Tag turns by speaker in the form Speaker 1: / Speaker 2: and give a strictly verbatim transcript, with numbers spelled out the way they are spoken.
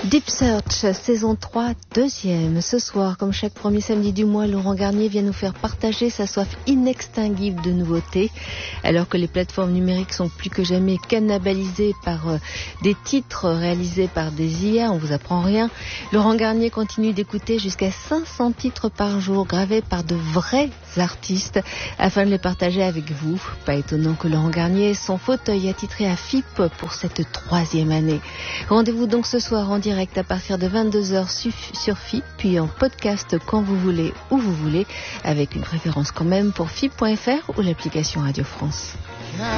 Speaker 1: Deep Search, saison trois, deuxième. Ce soir, comme chaque premier samedi du mois, Laurent Garnier vient nous faire partager sa soif inextinguible de nouveautés. Alors que les plateformes numériques sont plus que jamais cannibalisées par euh, des titres réalisés par des I A, on vous apprend rien, Laurent Garnier continue d'écouter jusqu'à cinq cents titres par jour gravés par de vrais artistes afin de les partager avec vous. Pas étonnant que Laurent Garnier ait son fauteuil attitré à F I P pour cette troisième année. Rendez-vous donc ce soir en direct à partir de vingt-deux heures sur F I P, puis en podcast quand vous voulez, où vous voulez, avec une préférence quand même pour F I P point F R ou l'application Radio France.